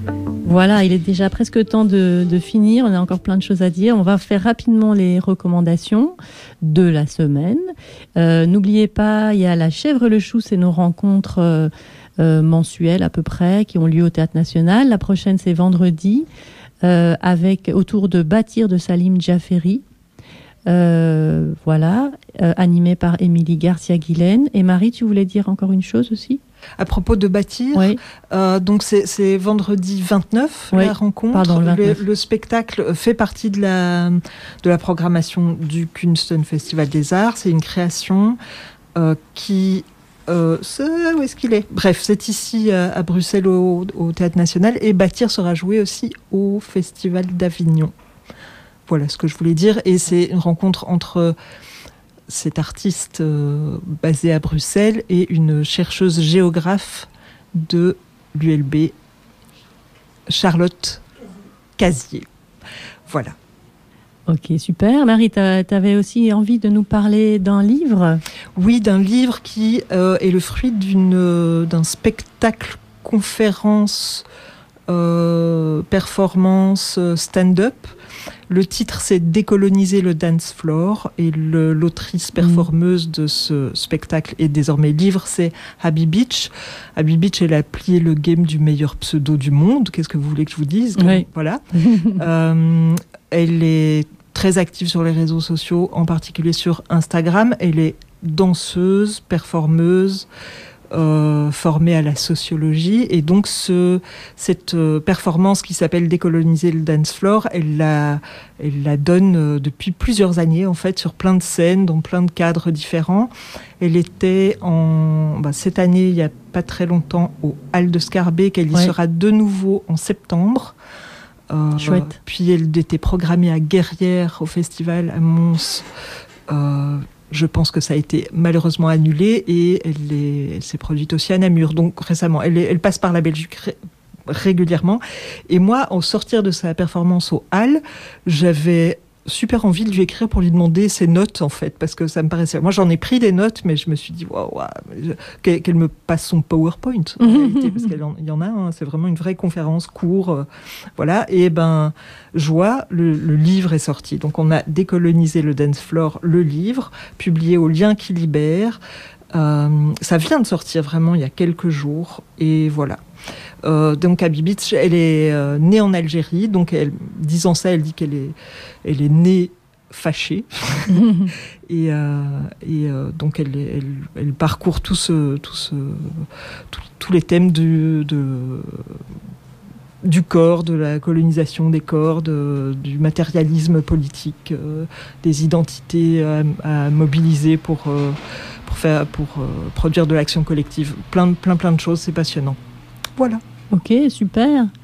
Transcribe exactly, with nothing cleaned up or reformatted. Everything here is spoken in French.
Voilà, il est déjà presque temps de, de finir. On a encore plein de choses à dire. On va faire rapidement les recommandations de la semaine. Euh, n'oubliez pas, il y a la Chèvre le Chou, c'est nos rencontres euh, euh, mensuelles à peu près qui ont lieu au Théâtre National. La prochaine, c'est vendredi, euh, avec autour de Bâtir de Salim Djaferi. Euh, voilà, euh, animé par Émilie Garcia-Guilaine. Et Marie, tu voulais dire encore une chose aussi ? À propos de Bâtir, oui. euh, donc c'est, c'est vendredi vingt-neuf, oui. La rencontre. Pardon, le, le, le spectacle fait partie de la, de la programmation du Kunsten Festival des Arts. C'est une création euh, qui... Euh, c'est, où est-ce qu'il est ? Bref, c'est ici euh, à Bruxelles au, au Théâtre National. Et Bâtir sera joué aussi au Festival d'Avignon. Voilà ce que je voulais dire. Et c'est une rencontre entre cet artiste euh, basé à Bruxelles et une chercheuse géographe de l'U L B, Charlotte Casier. Voilà. Ok, super. Marie, tu avais aussi envie de nous parler d'un livre ? Oui, d'un livre qui euh, est le fruit d'une, euh, d'un spectacle conférence euh, performance stand-up. Le titre, c'est Décoloniser le dance floor, et le, l'autrice performeuse de ce spectacle et désormais livre, c'est Abby Beach. Abby Beach, elle a plié le game du meilleur pseudo du monde. Qu'est-ce que vous voulez que je vous dise ? Oui. Voilà. euh, elle est très active sur les réseaux sociaux, en particulier sur Instagram. Elle est danseuse, performeuse, Euh, formée à la sociologie, et donc ce, cette euh, performance qui s'appelle Décoloniser le dance floor, elle la, elle la donne euh, depuis plusieurs années en fait, sur plein de scènes, dans plein de cadres différents. Elle était en, bah, cette année, il n'y a pas très longtemps, au Hall de Scarbeck, elle y ouais. sera de nouveau en septembre. Euh, Chouette. Puis elle était programmée à Guerrière, au festival à Mons. Euh, Je pense que ça a été malheureusement annulé, et elle, est, elle s'est produite aussi à Namur, donc récemment. Elle, est, elle passe par la Belgique ré, régulièrement. Et moi, au sortir de sa performance au Hall, j'avais super envie de lui écrire pour lui demander ses notes, en fait, parce que ça me paraissait... Moi, j'en ai pris des notes, mais je me suis dit, waouh, wow, qu'elle, qu'elle me passe son PowerPoint, en réalité, parce qu'il y en a, hein, c'est vraiment une vraie conférence, court, euh, voilà. Et ben, joie, le, le livre est sorti. Donc, on a Décolonisé le dance floor, le livre, publié au Lien qui libère. Euh, ça vient de sortir vraiment il y a quelques jours, et voilà. Euh, donc Abby Beach, elle est euh, née en Algérie, donc elle, disant ça, elle dit qu'elle est, elle est née fâchée, et, euh, et euh, donc elle, elle, elle parcourt tout ce, tout ce, tout, tous les thèmes du, de, du corps, de la colonisation des corps, de, du matérialisme politique, euh, des identités à, à mobiliser pour, euh, pour, faire, pour euh, produire de l'action collective. Plein, plein, plein de choses, c'est passionnant. Voilà. Ok, super.